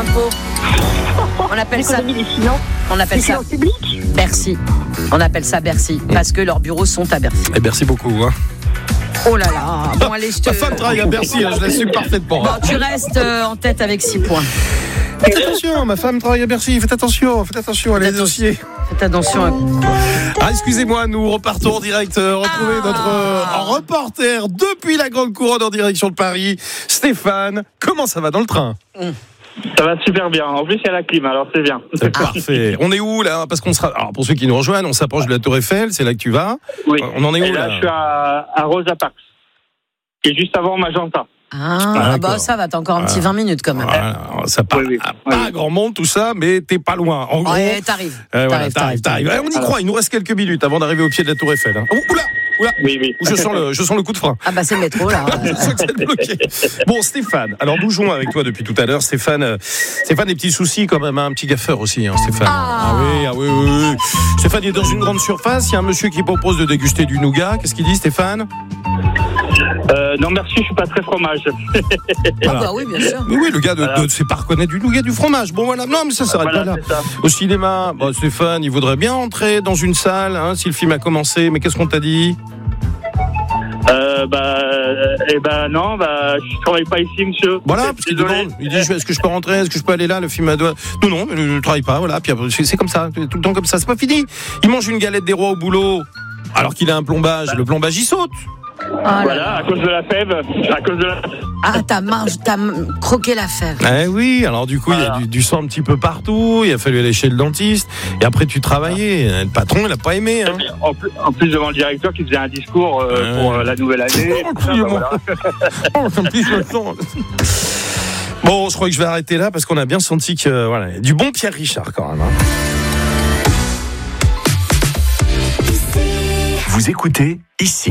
d'impôt. On appelle ça. On appelle ça Bercy. On appelle ça Bercy parce que leurs bureaux sont à Bercy. Et merci beaucoup. Hein. Oh là là. Bon, allez, Ma femme travaille à Bercy, je l'assume parfaitement. Bon, tu restes en tête avec 6 points. Faites attention, ma femme travaille à Bercy. Faites attention à les dossiers. Faites attention. Ah, excusez-moi, nous repartons en direct. Retrouver notre reporter depuis la Grande Couronne en direction de Paris. Stéphane, comment ça va dans le train ? Ça va super bien. En plus, il y a la clim, alors c'est bien. C'est parfait. On est où là ? Parce qu'on sera. Alors pour ceux qui nous rejoignent, on s'approche de la Tour Eiffel. C'est là que tu vas. Oui. On en est où là ? Je suis à Rosa Parks, qui est juste avant Magenta. Bah ça va, t'as encore un petit 20 minutes quand même. Voilà, ça part pas grand monde tout ça, mais t'es pas loin. En gros, t'arrives. T'arrives. On y croit. Il nous reste quelques minutes avant d'arriver au pied de la Tour Eiffel. Hein. Oula. Oui. Je sens le coup de frein. Ah bah c'est le métro là. Je sens que c'est bloqué. Bon, Stéphane. Alors nous jouons avec toi depuis tout à l'heure. Stéphane, des petits soucis quand même, hein, un petit gaffeur aussi, hein, Stéphane. Ah oui. Stéphane est dans une grande surface. Il y a un monsieur qui propose de déguster du nougat. Qu'est-ce qu'il dit, Stéphane ? Non merci, je suis pas très fromage. Voilà. Ah bah oui, bien sûr. Oui, le gars ne sait pas reconnaître du nougat, du fromage. Bon voilà, non mais ça s'arrête pas là. Au cinéma, Stéphane, il voudrait bien entrer dans une salle, hein, si le film a commencé. Mais qu'est-ce qu'on t'a dit ? Non, je travaille pas ici, monsieur. Voilà, parce qu'il demande, il dit est-ce que je peux rentrer, est-ce que je peux aller là, le film doit. Non, mais je ne travaille pas, voilà. Puis c'est comme ça, tout le temps comme ça, c'est pas fini. Il mange une galette des rois au boulot, alors qu'il a un plombage, le plombage il saute. Voilà, à cause de la fève. Ah, t'as croqué la fève. Eh oui, alors du coup, il y a du sang un petit peu partout, il a fallu aller chez le dentiste, et après tu travaillais. Le patron, il a pas aimé. Hein. En plus, devant le directeur qui faisait un discours pour la nouvelle année. Bon, je crois que je vais arrêter là, parce qu'on a bien senti que, voilà, du bon Pierre Richard quand même. Hein. Vous écoutez ici.